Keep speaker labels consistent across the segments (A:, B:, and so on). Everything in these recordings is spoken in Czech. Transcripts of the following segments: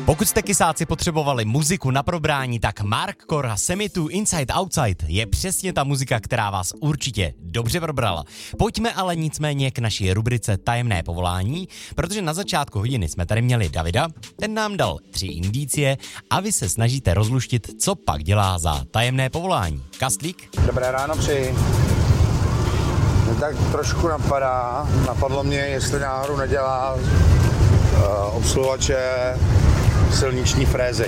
A: Pokud jste kysáci potřebovali muziku na probrání, tak Mark Kora Semitu Inside Outside je přesně ta muzika, která vás určitě dobře probrala. Pojďme ale nicméně k naší rubrice Tajemné povolání, protože na začátku hodiny jsme tady měli Davida, ten nám dal 3 indicie a vy se snažíte rozluštit, co pak dělá za tajemné povolání. Kastlík?
B: Dobré ráno, přeji. Mě tak trošku napadlo mě, jestli náhodou nedělá obsluhovače silniční frézy.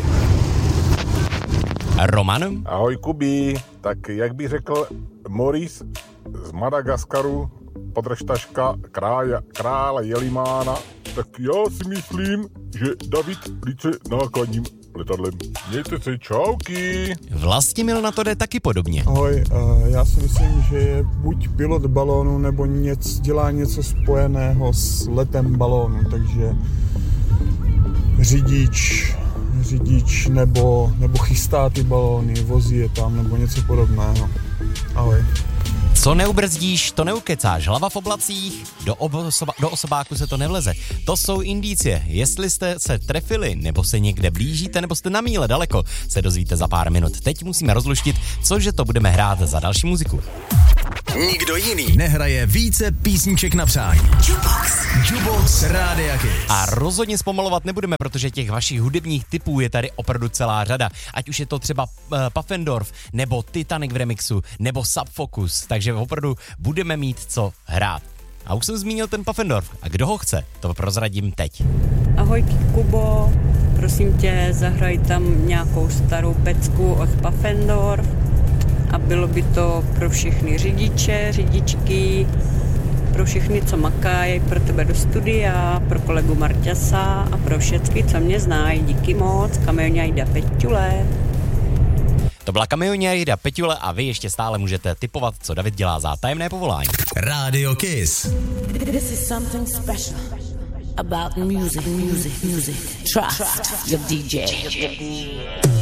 A: Roman?
C: Ahoj Kubi, tak jak by řekl Maurice z Madagaskaru, podržtaška krále Jelimána, tak já si myslím, že David líce nákladním letadlem. Mějte se, čauky.
A: Vlastimil na to jde taky podobně.
D: Ahoj, já si myslím, že je buď pilot balónu, nebo dělá něco spojeného s letem balónu, takže řidič nebo chystá ty balóny, vozí je tam, nebo něco podobného. Ahoj.
A: Co neubrzdíš, to neukecáš. Hlava v oblacích, do osobáku se to nevleze. To jsou indicie. Jestli jste se trefili, nebo se někde blížíte, nebo jste na míle daleko, se dozvíte za pár minut. Teď musíme rozluštit, cože to budeme hrát za další muziku.
E: Nikdo jiný nehraje více písniček na přání. Jukebox Rádia Kiss.
A: A rozhodně zpomalovat nebudeme, protože těch vašich hudebních typů je tady opravdu celá řada. Ať už je to třeba Puffendorf, nebo Titanic v remixu, nebo Subfocus. Takže opravdu budeme mít co hrát. A už jsem zmínil ten Puffendorf. A kdo ho chce, to prozradím teď.
F: Ahoj Kubo, prosím tě, zahraj tam nějakou starou pecku od Puffendorf. A bylo by to pro všechny řidiče, řidičky, pro všechny, co makají, pro tebe do studia, pro kolegu Marťasa a pro všechny, co mě znají. Díky moc, Kamionajda Peťule.
A: To byla Kamionajda Peťule a vy ještě stále můžete tipovat, co David dělá za tajemné povolání.
E: Radio Kiss.
G: This is something special about music. Trust your DJ.